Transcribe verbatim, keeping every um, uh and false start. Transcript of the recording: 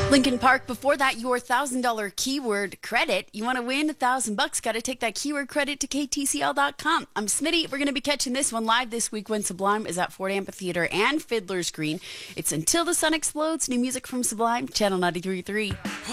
Lincoln Park, before that, your one thousand dollars keyword credit. You want to win one thousand bucks, got to take that keyword credit to K T C L dot com. I'm Smitty. We're going to be catching this one live this week when Sublime is at Ford Amphitheater and Fiddler's Green. It's Until the Sun Explodes, new music from Sublime, Channel ninety-three point three.